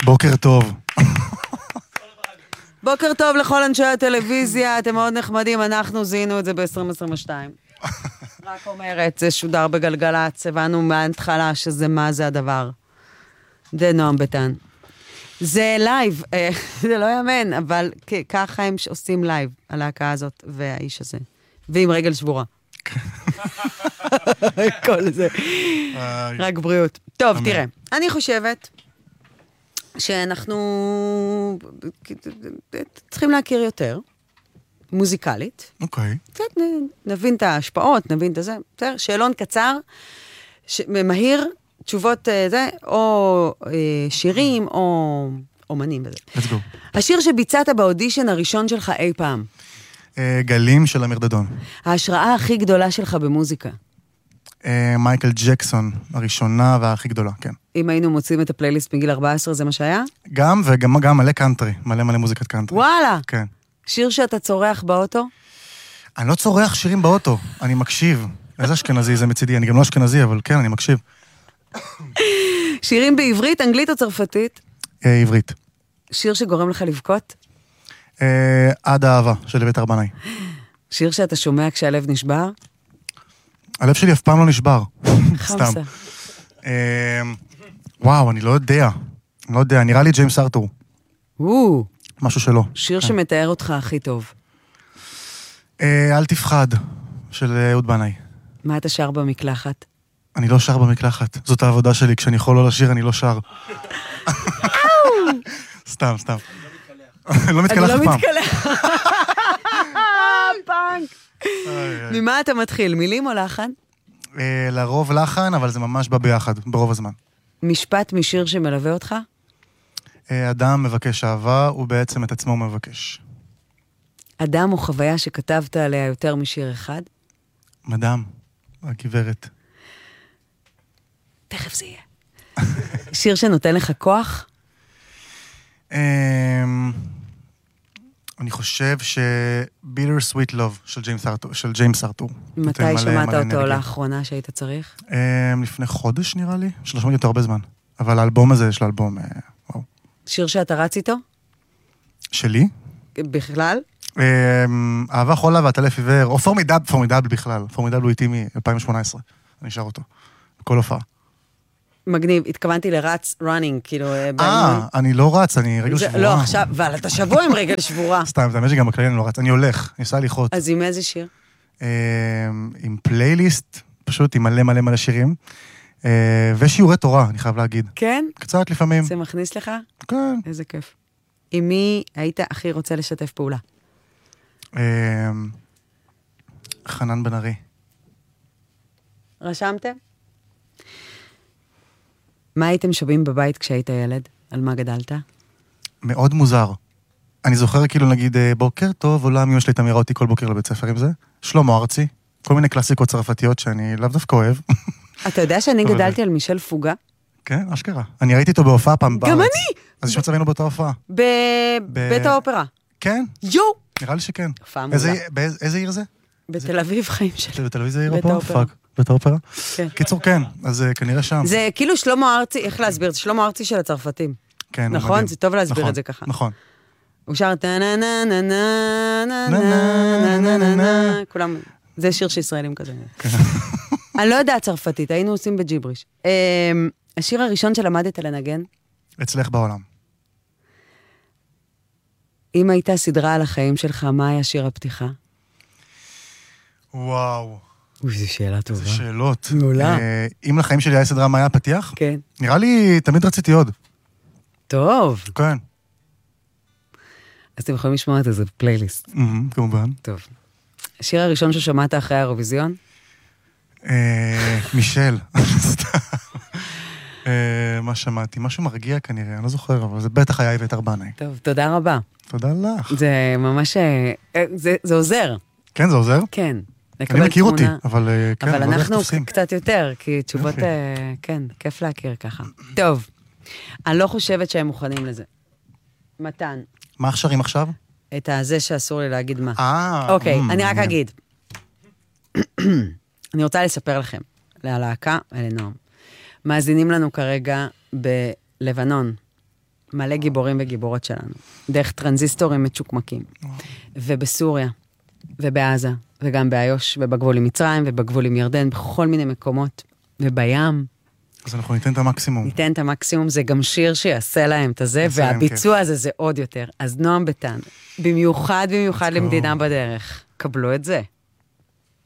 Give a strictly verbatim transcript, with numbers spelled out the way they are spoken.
בוקר טוב. בוקר טוב לכל אנשי הטלוויזיה, אתם מאוד נחמדים, אנחנו זיהינו את זה ב-עשרים עשרים ושתיים. רק אומרת, זה שודר בגלגלצ, הבנו מההתחלה שזה מה זה הדבר. זה נועם ביטן. זה לייב, זה לא יאמן, אבל ככה הם עושים לייב, הלהקה הזאת והאיש הזה. ועם רגל שבורה. כל זה. רק בריאות. טוב, תראה, אני חושבת שאנחנו צריכים להכיר יותר, מוזיקלית. אוקיי. קצת נבין את ההשפעות, נבין את זה. שאלון קצר, מהיר, תשובות זה, או שירים, או אומנים בזה. Let's go. השיר שביצעת באודישן הראשון שלך אי פעם. גלים של אמיר דדון. ההשראה הכי גדולה שלך במוזיקה. מייקל ג'קסון, הראשונה והכי גדולה, כן. אם היינו מוצאים את הפלייליסט מגיל ארבע עשרה, זה מה שהיה? גם, וגם גם מלא קאנטרי, מלא מלא מוזיקת קאנטרי. וואלה. כן. שיר שאתה צורח באוטו? אני לא צורח שירים באוטו, אני מקשיב. איזה אשכנזי זה מצידי, אני גם לא אשכנזי, אבל כן, אני מקשיב. שירים בעברית, אנגלית או צרפתית? עברית. שיר שגורם לך לבכות? עד האהבה, של בית ארבנאי. שיר שאתה שומע כשהלב נשבר? הלב שלי אף פעם לא נשבר. חמסה. וואו, אני לא יודע. אני לא יודע, נראה לי ג'יימס ארתור. וואו. משהו שלו. שיר שמתאר אותך הכי טוב. אל תפחד, של אהוד בנאי. מה אתה שר במקלחת? אני לא שר במקלחת. זאת העבודה שלי, כשאני יכול לא לשיר, אני לא שר. סתם, סתם. לא מתקלח אף פעם. אני לא מתקלח. פאנק. ממה אתה מתחיל? מילים או לחן? לרוב לחן, אבל זה ממש בא ביחד, ברוב הזמן. משפט משיר שמלווה אותך? אדם מבקש אהבה, הוא בעצם את עצמו מבקש. אדם או חוויה שכתבת עליה יותר משיר אחד? מדאם, הגברת. תכף זה יהיה. שיר שנותן לך כוח? אני חושב ש Bitter Sweet Love של ג'יימס ארתור. מתי שמעת אותו לאחרונה שהיית צריך? לפני חודש נראה לי, שלא שמעתי אותו הרבה זמן. אבל האלבום הזה יש לאלבום, וואו. שיר שאתה רץ איתו? שלי? בכלל? אהבה חולה והטלף עיוור, או פורמידאבל, פורמידאבל בכלל. פורמידאבל הוא איתי מ-אלפיים שמונה עשרה. אני שר אותו. בכל הופעה. מגניב, התכוונתי לרץ, running, כאילו... אה, אני לא רץ, אני רגל שבורה. לא, עכשיו, אבל אתה שבוע עם רגל שבורה. סתם, זה האמת שגם בכלל אני לא רץ, אני הולך, אני עושה הליכות. אז עם איזה שיר? עם פלייליסט, פשוט עם מלא מלא מלא שירים, ושיעורי תורה, אני חייב להגיד. כן? קצת לפעמים. זה מכניס לך? כן. איזה כיף. עם מי היית הכי רוצה לשתף פעולה? חנן בן ארי. רשמתם? מה הייתם שומעים בבית כשהיית ילד? על מה גדלת? מאוד מוזר. אני זוכר כאילו נגיד בוקר טוב, עולם אמא שלי תמירה אותי כל בוקר לבית ספר עם זה. שלמה ארצי, כל מיני קלאסיקות צרפתיות שאני לאו דווקא אוהב. אתה יודע שאני גדלתי על מישל פוגה? כן, אשכרה. אני ראיתי אותו בהופעה פעם בארץ. גם אני! אז יש מצבינו באותה הופעה. בבית האופרה. כן? יו! נראה לי שכן. הופעה מעולה. איזה עיר זה? בתל אביב חיים שלי. בתל אביב זה עיר פה? פאק. בית האופרה? כן. קיצור כן, אז כנראה שם. זה כאילו שלמה ארצי, איך להסביר? זה שלמה ארצי של הצרפתים. כן, נכון? זה טוב להסביר את זה ככה. נכון. הוא שר טה-נה-נה-נה-נה-נה-נה-נה-נה-נה, כולם, זה שיר שישראלים כזה. אני לא יודעת צרפתית, היינו עושים בג'יבריש. השיר הראשון שלמדת לנגן? אצלך בעולם. אם הייתה סדרה על החיים שלך, מה היה שיר הפתיחה? וואו. אוי, זו שאלה טובה. זה שאלות. מעולה. אם לחיים שלי היה סדרה, מה היה הפתיח? כן. נראה לי, תמיד רציתי עוד. טוב. כן. אז אתם יכולים לשמוע את זה בפלייליסט. כמובן. טוב. השיר הראשון ששמעת אחרי האירוויזיון? מישל. מה שמעתי? משהו מרגיע כנראה, אני לא זוכר, אבל זה בטח היה בית ארבנאי. טוב, תודה רבה. תודה לך. זה ממש, זה עוזר. כן, זה עוזר? כן. אני מכיר אותי, אבל כן. אבל אנחנו קצת יותר, כי תשובות, כן, כיף להכיר ככה. טוב, אני לא חושבת שהם מוכנים לזה. מתן. מה הכשרים עכשיו? את הזה שאסור לי להגיד מה. אה. אוקיי, אני רק אגיד. אני רוצה לספר לכם, להלהקה ולנועם. מאזינים לנו כרגע בלבנון, מלא גיבורים וגיבורות שלנו, דרך טרנזיסטורים מצ'וקמקים. ובסוריה, ובעזה, וגם באיו"ש, ובגבול עם מצרים, ובגבול עם ירדן, בכל מיני מקומות, ובים. אז אנחנו ניתן את המקסימום. ניתן את המקסימום, זה גם שיר שיעשה להם את הזה, והביצוע הזה זה עוד יותר. אז נועם ביטן, במיוחד, במיוחד למדינה בדרך. קבלו את זה.